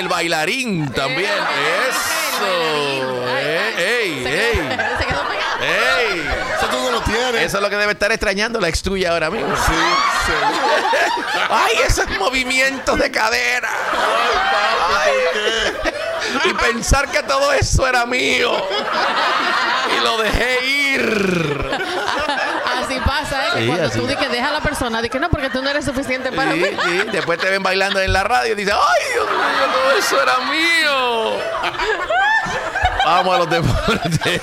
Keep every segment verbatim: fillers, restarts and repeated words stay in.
el bailarín también. Eh, Eso. el Eh, ey, ey. Se quedó pegado. ¡Ey! Eso tú no lo tienes. Eso es lo que debe estar extrañando la ex tuya ahora mismo. Sí, sí. ¡Ay, esos movimientos de cadera! Ay, papi, ¿por qué? Y pensar que todo eso era mío. Y lo dejé ir. Así pasa, ¿eh? Que Sí, cuando así. tú dices que deja a la persona, dices que no, porque tú no eres suficiente para Sí, mí. sí. Después te ven bailando en la radio y dices, ¡ay, Dios mío, todo eso era mío! Vamos a los deportes.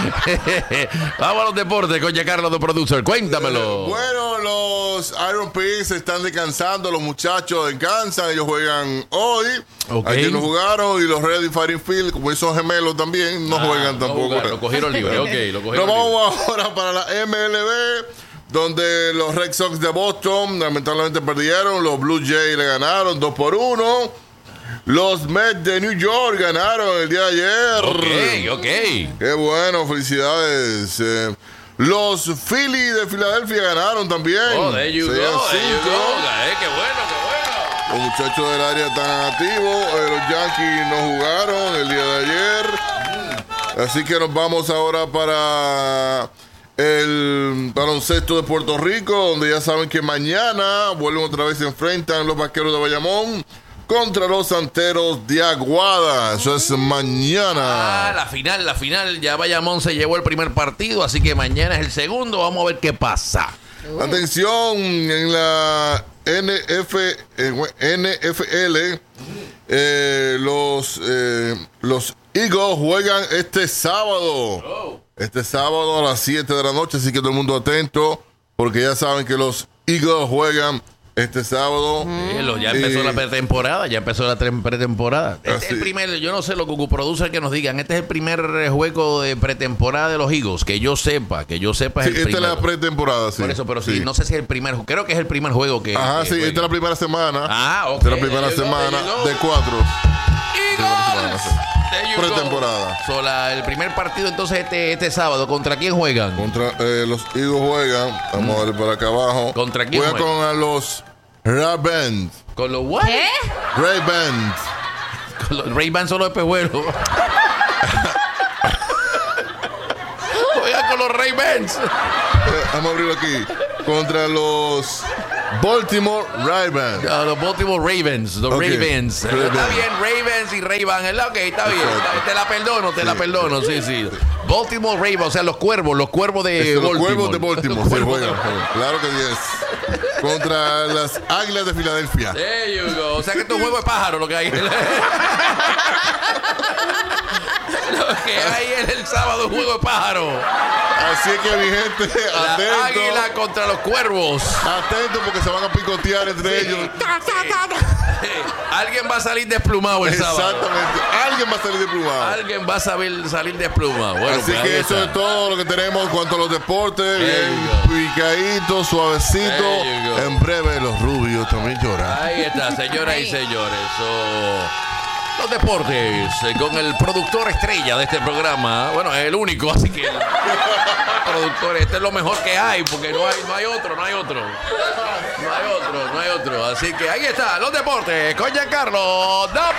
Vamos a los deportes con Giancarlo, the producer. Cuéntamelo. Bueno, los Iron Pigs están descansando. Los muchachos descansan. Ellos juegan hoy. Ok. Ayer no jugaron. Y los Ready Fighting Field, como son gemelos también, no Ah, juegan no tampoco. jugaron, lo cogieron libre. Ok, lo Nos cogieron libre. vamos ahora para la M L B, donde los Red Sox de Boston lamentablemente perdieron. Los Blue Jays le ganaron dos por uno. Los Mets de New York ganaron el día de ayer. Ok, ok. Qué bueno, felicidades. Eh, los Phillies de Filadelfia ganaron también. Oh, there you go, seis a there you cinco. go. Eh, qué bueno, qué bueno. Los muchachos del área están activos. Eh, los Yankees no jugaron el día de ayer. Así que nos vamos ahora para el baloncesto de Puerto Rico, donde ya saben que mañana vuelven otra vez, se enfrentan los Vaqueros de Bayamón contra los Santeros de Aguada. Eso es Ah, mañana. la final, la final. Ya Bayamón se llevó el primer partido, así que mañana es el segundo. Vamos a ver qué pasa. Atención, en la N F, eh, N F L, eh, los, eh, los Eagles juegan este sábado. Este sábado a las siete de la noche, así que todo el mundo atento, porque ya saben que los Eagles juegan este sábado. Sí, lo- ya empezó Y- la pretemporada, ya empezó la tre- pretemporada. Este es Así. el primer, yo no sé, los Cucu Producer que nos digan, este es el primer eh, juego de pretemporada de los Eagles, que yo sepa, que yo sepa es Sí, el esta es primero. la pretemporada, sí. Por eso, pero sí, no sé si es el primer, creo que es el primer juego que... Ajá, que sí, esta juegan. es la primera semana. Ah, ok. Esta es la primera There you go, semana there you go. de cuatro. Eagles. There you go. Pretemporada. So, la- el primer partido entonces este, este sábado, ¿contra quién juegan? Contra eh, los Eagles juegan, vamos a ver por acá abajo. ¿Contra quién Juegan juegan? con a los Ravens. ¿Con los what? ¿Qué? Ravens. Con los Ray-Ban son los espejuelos. Juegan con los Ray-Bans. Eh, vamos a abrirlo aquí. Contra los Baltimore Ravens. Ah, los Baltimore Ravens, los Ok. Ravens. Ravens. Está bien, Ravens y Ray-Ban. Ok, está bien. Exacto. Está- te la perdono, te la Sí. perdono. Sí, sí. Baltimore Ravens, o sea, los cuervos, los cuervos de Este, los Baltimore. Cuervos de Baltimore. Los Sí, cuervos juegan, de- juegan. Claro que sí. Contra las Águilas de Filadelfia. There you go. O sea que esto es un juego de pájaro lo que hay. Lo que hay es el sábado, un juego de pájaro. Así que mi gente, La atento. águila contra los cuervos. Atento porque se van a picotear entre ellos. Alguien va a salir desplumado el sábado. Exactamente. Alguien va a salir desplumado. Alguien va a saber salir desplumado. Bueno, Así pues que ahí eso está. es todo lo que tenemos en cuanto a los deportes. There Bien picadito, suavecito. There you go. En breve los rubios también lloran. Ahí está, señoras y señores. So, los deportes eh, con el productor estrella de este programa. Bueno, es el único, así que el productor, este es lo mejor que hay, porque no hay, no hay otro, no hay otro. No hay otro, no hay otro. Así que ahí está, los deportes con Giancarlo.